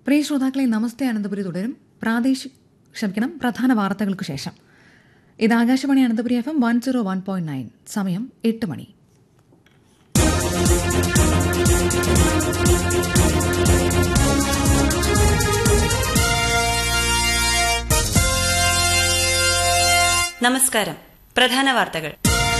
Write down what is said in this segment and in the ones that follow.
പ്രിയ ശ്രോതാക്കളെ, നമസ്തേ അനന്തപുരി തുടരും. പ്രധാന വാർത്തകൾക്ക് ശേഷം. ഇത് ആകാശവാണി അനന്തപുരി FM 101.9. സമയം 8 മണി. നമസ്കാരം. പ്രധാന വാർത്തകൾ.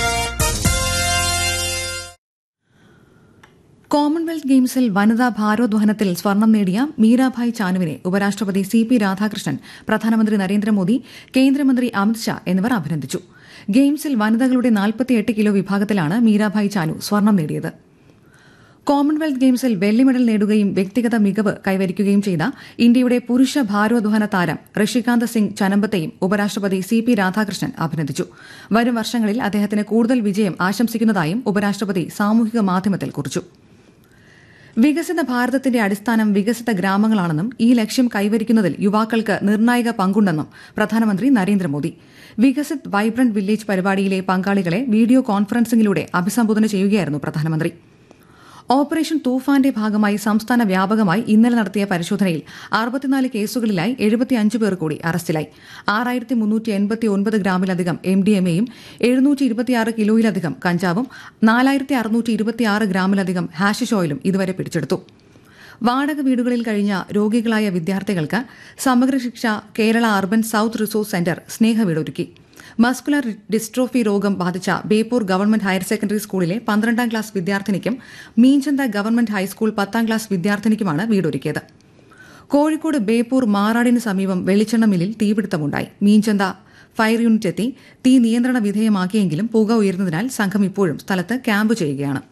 കോമൺവെൽത്ത് ഗെയിംസിൽ വനിതാ ഭാരോദ്വഹനത്തിൽ സ്വർണം നേടിയ മീരാഭായ് ചാനുവിനെ ഉപരാഷ്ട്രപതി CP രാധാകൃഷ്ണൻ, പ്രധാനമന്ത്രി നരേന്ദ്രമോദി, കേന്ദ്രമന്ത്രി അമിത്ഷാ എന്നിവർ അഭിനന്ദിച്ചു. ഗെയിംസിൽ വനിതകളുടെ 48 കിലോ വിഭാഗത്തിലാണ് മീരാഭായ് ചാനു സ്വർണം നേടിയത്. കോമൺവെൽത്ത് ഗെയിംസിൽ വെള്ളി മെഡൽ നേടുകയും വ്യക്തിഗത മികവ് കൈവരിക്കുകയും ചെയ്ത ഇന്ത്യയുടെ പുരുഷ ഭാരോദ്വഹന താരം ഋഷികാന്ത് സിംഗ് ചനമ്പത്തെയും ഉപരാഷ്ട്രപതി CP രാധാകൃഷ്ണൻ അഭിനന്ദിച്ചു. വരും വർഷങ്ങളിൽ അദ്ദേഹത്തിന് കൂടുതൽ വിജയം ആശംസിക്കുന്നതായും ഉപരാഷ്ട്രപതി സാമൂഹിക മാധ്യമത്തിൽ കുറിച്ചു. വികസിത ഭാരതത്തിന്റെ അടിസ്ഥാനം വികസിത ഗ്രാമങ്ങളാണെന്നും ഈ ലക്ഷ്യം കൈവരിക്കുന്നതിൽ യുവാക്കൾക്ക് നിർണായക പങ്കുണ്ടെന്നും പ്രധാനമന്ത്രി നരേന്ദ്രമോദി വികസിത് വൈബ്രന്റ് വില്ലേജ് പരിപാടിയിലെ പങ്കാളികളെ വീഡിയോ കോൺഫറൻസിംഗിലൂടെ അഭിസംബോധന ചെയ്യുകയായിരുന്നു പ്രധാനമന്ത്രി. ഓപ്പറേഷൻ തൂഫാന്റെ ഭാഗമായി സംസ്ഥാന വ്യാപകമായി ഇന്നലെ നടത്തിയ പരിശോധനയിൽ 64 കേസുകളിലായി 75 പേർ കൂടി അറസ്റ്റിലായി. 6389 ഗ്രാമിലധികം MDMAയും 726 കിലോയിലധികം കഞ്ചാവും 4626 ഗ്രാമിലധികം ഹാഷിഷ് ഓയിലും ഇതുവരെ പിടിച്ചെടുത്തു. വാടക വീടുകളിൽ കഴിഞ്ഞ രോഗികളായ വിദ്യാർത്ഥികൾക്ക് സമഗ്ര ശിക്ഷ Kerala urban south resource centre സ്നേഹവീടൊരുക്കി. Muscular dystrophy രോഗം ബാധിച്ച ബേപ്പൂർ ഗവൺമെന്റ് ഹയർ സെക്കൻഡറി സ്കൂളിലെ 12ാം ക്ലാസ് വിദ്യാർത്ഥിനിക്കും മീഞ്ചന്ത government high school 10ാം class വിദ്യാർത്ഥിനിക്കുമാണ് വീടൊരുക്കിയത്. Kozhikode Beypore മാറാടിന് സമീപം വെളിച്ചെണ്ണ മില്ലിൽ തീപിടുത്തമുണ്ടായി. മീഞ്ചന്ത ഫയർ യൂണിറ്റ് എത്തി തീ നിയന്ത്രണ വിധേയമാക്കിയെങ്കിലും പുക ഉയർന്നതിനാൽ സംഘം ഇപ്പോഴും സ്ഥലത്ത് ക്യാമ്പ് ചെയ്യുകയാണ്.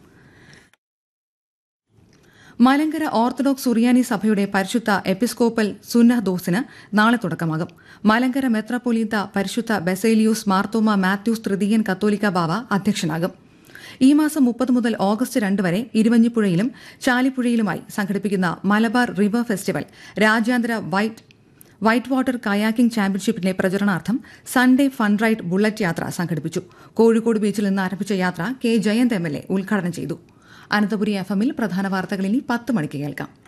മലങ്കര ഓർത്തഡോക്സ് സുറിയാനി സഭയുടെ പരിശുദ്ധ എപ്പിസ്കോപ്പൽ സുന്നഹദോസിന് നാളെ തുടക്കമാകും. മലങ്കര മെത്രാപ്പൊലീത്ത പരിശുദ്ധ ബസേലിയോസ് മാർത്തോമ മാത്യൂസ് തൃതീയൻ കത്തോലിക്ക ബാവ അധ്യക്ഷനാകും. ഈ മാസം 30 മുതൽ ഓഗസ്റ്റ് 2 വരെ ഇരുവഞ്ഞിപ്പുഴയിലും ചാലിപ്പുഴയിലുമായി സംഘടിപ്പിക്കുന്ന മലബാർ റിവർ ഫെസ്റ്റിവൽ രാജ്യാന്തര വൈറ്റ് വാട്ടർ കയാക്കിംഗ് ചാമ്പ്യൻഷിപ്പിന്റെ പ്രചരണാർത്ഥം സൺഡേ ഫൺ റൈഡ് ബുള്ളറ്റ് യാത്ര സംഘടിപ്പിച്ചു. കോഴിക്കോട് ബീച്ചിൽ നിന്ന് ആരംഭിച്ച യാത്ര K. ജയന്ത് MLA ഉദ്ഘാടനം ചെയ്തു. അനന്തപുരി FM-ൽ പ്രധാന വാർത്തകൾ ഇനി 10 മണിക്ക് കേൾക്കാം.